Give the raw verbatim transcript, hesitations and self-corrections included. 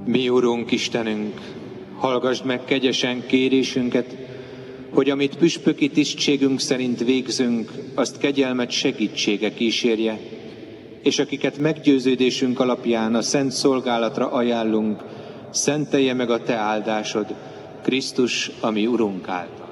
Mi Urunk Istenünk, hallgasd meg kegyesen kérésünket, hogy amit püspöki tisztségünk szerint végzünk, azt kegyelmet segítsége kísérje, és akiket meggyőződésünk alapján a szent szolgálatra ajánlunk, szentelje meg a Te áldásod, Krisztus, a mi Urunk által.